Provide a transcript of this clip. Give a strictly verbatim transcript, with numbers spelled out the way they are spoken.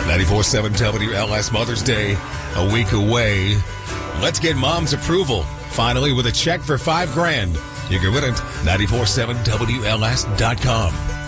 ninety-four seven W L S Mother's Day, a week away. Let's get Mom's approval. Finally, with a check for five grand. You can win it. ninety-four seven W L S dot com.